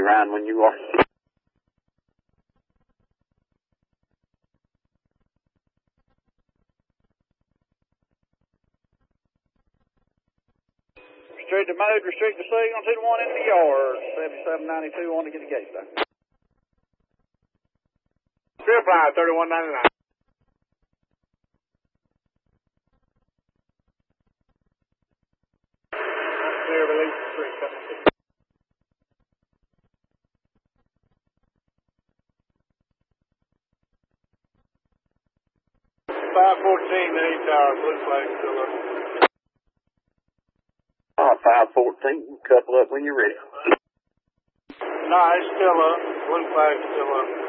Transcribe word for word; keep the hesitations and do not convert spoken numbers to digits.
Ryan, when you are. Restrict the mode, restrict the signal, two to one in the yard. seventy-seven ninety-two, on to get the gate back. Clear fly, thirty-one ninety-nine. Clear, release three, seventy-six. five fourteen, the eight tower, blue flag still up. Uh, five fourteen, couple up when you're ready. No, it's still up. Blue flag still up.